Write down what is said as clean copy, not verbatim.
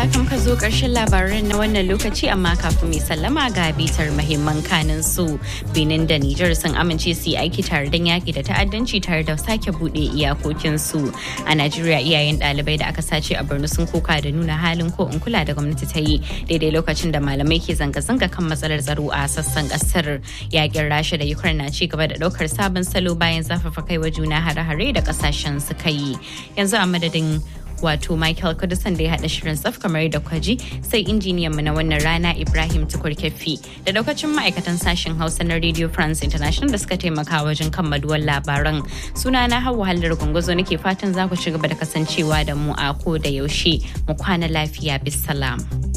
da haka muka zo ƙarshen labaran na wannan lokaci amma kafin mai sallama ga bitar muhimman kanin su. Benin da Nijar sun amince su yi aiki tare don yaƙi da ta'addanci tare da sake buɗe iyakokin su. A Najeriya iyayen ɗalibai da aka sace a Borno sun koka da nuna halin ko in kula da gwamnati ta yi daidai lokacin da malamai ke zanga-zanga kan matsalar tsaro a sassan ƙasar. Yaƙin Rasha da Ukraine na ci gaba da ɗaukar sabon salo bayan zafafa kai wa juna hare-hare da ƙasashen suka yi. Yanzu a madadin wato Michael Kudusan da ya haɗa shirin tsaf kamar da kwaji sai injiniyan mu na wannan rana Ibrahim Tukur Kefi da daukacin ma'aikatan sashen Hausa na Radio France International da suka taimaka wajen kammaluwar labaran. Sunana Hauwa Hallar Gunguzo nake fatan za ku ci gaba da kasancewa da mu a ko da yaushe. Mu kwana lafiya bisalam.